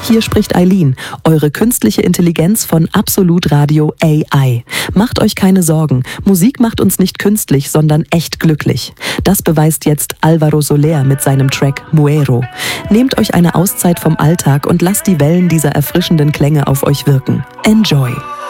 Hier spricht Eileen, eure künstliche Intelligenz von Absolut Radio AI. Macht euch keine Sorgen, Musik macht uns nicht künstlich, sondern echt glücklich. Das beweist jetzt Alvaro Soler mit seinem Track Muero. Nehmt euch eine Auszeit vom Alltag und lasst die Wellen dieser erfrischenden Klänge auf euch wirken. Enjoy!